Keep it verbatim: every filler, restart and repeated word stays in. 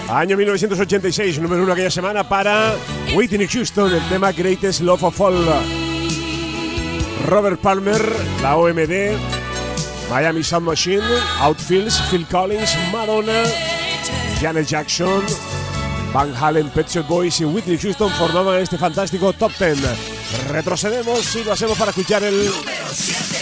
Año mil novecientos ochenta y seis, número uno aquella semana para Whitney Houston, el tema Greatest Love of All. Robert Palmer, la O M D, Miami Sound Machine, Outfields, Phil Collins, Madonna, Janet Jackson, Van Halen, Pet Shop Boys y Whitney Houston formaban este fantástico top ten. Retrocedemos y lo hacemos para escuchar el